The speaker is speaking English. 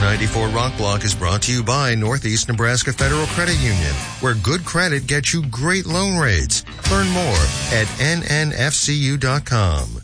94 Rock Block is brought to you by Northeast Nebraska Federal Credit Union, where good credit gets you great loan rates. Learn more at nnfcu.com.